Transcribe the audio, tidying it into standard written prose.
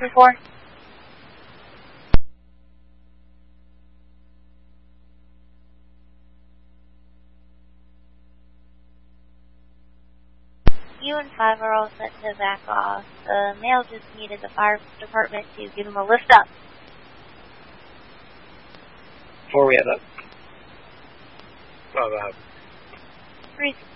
234. You and 5 are all set to back off. The male just needed the fire department to give him a lift up. Before we head up. Oh, go ahead. 3